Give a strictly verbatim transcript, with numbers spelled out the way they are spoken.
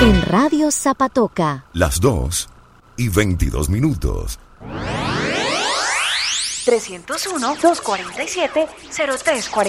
En Radio Zapatoca. Las dos y veintidós minutos. trescientos uno, doscientos cuarenta y siete, cero tres cuarenta.